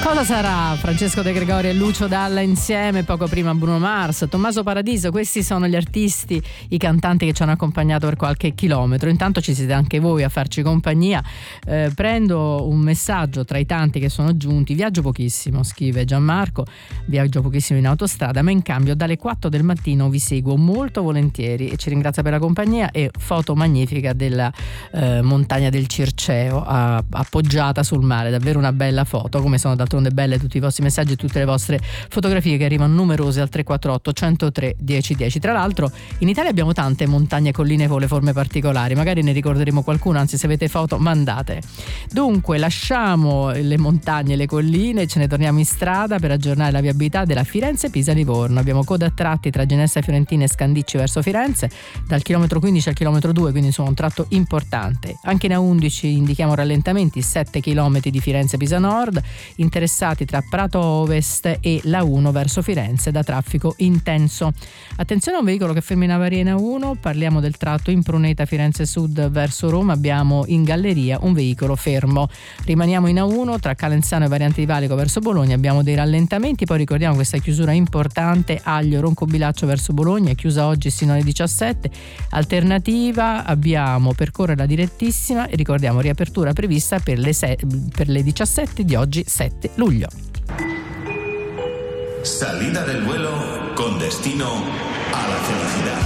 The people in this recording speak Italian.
Cosa sarà? Francesco De Gregori e Lucio Dalla insieme, poco prima Bruno Mars, Tommaso Paradiso. Questi sono gli artisti, i cantanti che ci hanno accompagnato per qualche chilometro. Intanto ci siete anche voi a farci compagnia. Prendo un messaggio tra i tanti che sono giunti. Viaggio pochissimo, scrive Gianmarco, viaggio pochissimo in autostrada, ma in cambio dalle 4 del mattino vi seguo molto volentieri, e ci ringrazia per la compagnia. E foto magnifica della montagna del Circeo appoggiata sul mare, davvero una bella foto, come sono d'altronde belle tutti i vostri messaggi e tutte le vostre fotografie che arrivano numerose al 348 103 1010. Tra l'altro in Italia abbiamo tante montagne e colline con le forme particolari, magari ne ricorderemo qualcuno, anzi se avete foto mandate. Dunque lasciamo le montagne e le colline, ce ne torniamo in strada per aggiornare la viabilità della Firenze-Pisa-Livorno. Abbiamo code a tratti tra Genessa Fiorentina e Scandicci verso Firenze, dal chilometro 15 al chilometro 2, quindi insomma un tratto importante. Anche in A11 indichiamo rallentamenti, 7 km di Firenze-Pisa Nord, interessati tra Prato Ovest e la 1 verso Firenze da traffico intenso. Attenzione a un veicolo che ferma in avaria in A1, parliamo del tratto Impruneta Firenze Sud verso Roma, abbiamo in galleria un veicolo fermo. Rimaniamo in A1 tra Calenzano e Variante di Valico verso Bologna, abbiamo dei rallentamenti, poi ricordiamo questa chiusura importante, Aglio Roncobilaccio verso Bologna, chiusa oggi sino alle 17. Alternativa abbiamo percorrere la direttissima e ricordiamo riapertura prevista per le 17 di oggi 7 luglio. Salida del vuelo con destino a la felicidad.